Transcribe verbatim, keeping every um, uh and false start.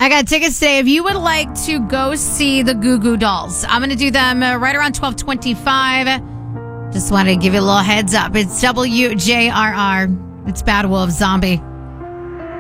I got tickets today. If you would like to go see the Goo Goo Dolls, I'm going to do them uh, right around twelve twenty-five. Just wanted to give you a little heads up. It's W J R R. It's Bad Wolf Zombie.